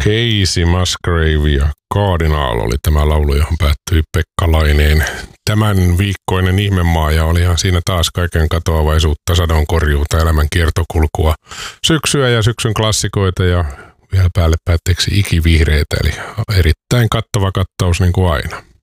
Casey Musgrave ja Cardinal oli tämä laulu, johon päättyi Pekka Laineen tämän viikkoinen ihmemaa, ja olihan siinä taas kaiken katoavaisuutta, sadonkorjuuta, elämän kiertokulkua, syksyä ja syksyn klassikoita ja vielä päälle päätteeksi ikivihreitä, eli erittäin kattava kattaus niin kuin aina.